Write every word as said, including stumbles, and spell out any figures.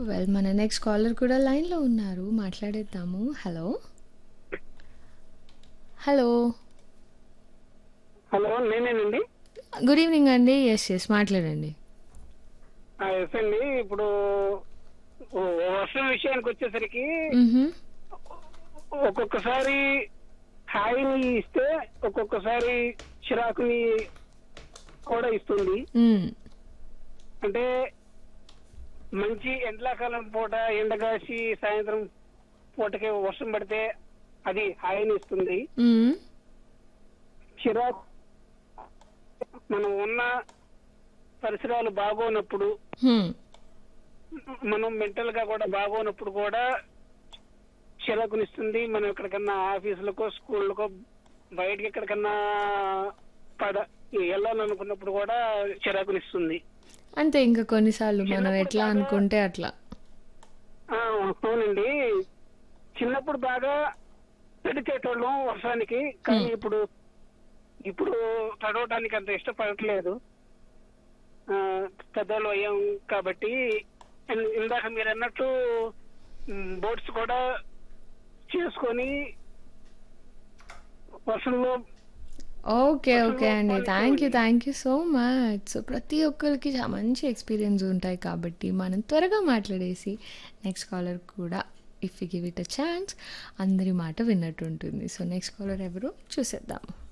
Well మన next caller కూడా లైన్‌లో ఉన్నారు. మాట్లాడేద్దాము. హలో! హలో! హలో! నేనేనండి. గుడ్ ఈవెనింగ్ అండి. యెస్. యెస్. మాట్లాడండి. ఆ! యెస్ అండి. ఇప్పుడు ఓ వర్షం విషయానికొచ్చేసరికి హుహు. ఒక్కొక్కసారి హాయిని ఇస్తే, ఒక్కొక్కసారి చిరాకుని కూడా ఇస్తుంది. హ్మ్. అంటే మంచి ఎండాకాలం పూట ఎండగాసి సాయంత్రం పూటకి వర్షం పడితే అది హాయిని ఇస్తుంది. హ్మ్. చిరాకు మనం ఉన్న పరిసరాలు బాగోనప్పుడు, హ్మ్. మనం మెంటల్ గా కూడా బాగోనప్పుడు కూడా చిరాకునిస్తుంది. మనం ఎక్కడికన్నా ఆఫీసులకో, స్కూళ్ళకో, బయటికి ఎక్కడికన్నా పడ వెళ్ళాలనుకున్నప్పుడు కూడా చిరాకునిస్తుంది. అంతే ఇంకా కొన్నిసార్లు మనం చిన్నప్పుడు ఎట్లా బాగా అనుకుంటే అట్లా. ఆ! అవునండి. చిన్నప్పుడు బాగా తడిచేటోళ్ళం వర్షానికి. కానీ హ్మ్. ఇప్పుడు ఇప్పుడు తడవటానికి అంత ఇష్టపడట్లేదు. ఆహ్, పెద్దోళ్ళు అయ్యాం కాబట్టి ఇన్ ఇందాక మీరన్నట్టు హ్మ్, బోట్స్ కూడా చేసుకొని వర్షంలో ఓకే. ఓకే వర్షంలో అండి. Thank you. పోనిచ్చేవాడిని. Thank you so much. So, ప్రతి ఒక్కరికి చ మంచి ఎక్స్‌పీరియన్స్ ఉంటాయి కాబట్టి, మనం త్వరగా మాట్లాడేసి నెక్స్ట్ కాలర్ కూడా if we give it a chance అందరి మాట విన్నట్టుంటుంది. సో, నెక్స్ట్ కాలర్ ఎవరో చూసేద్దాం.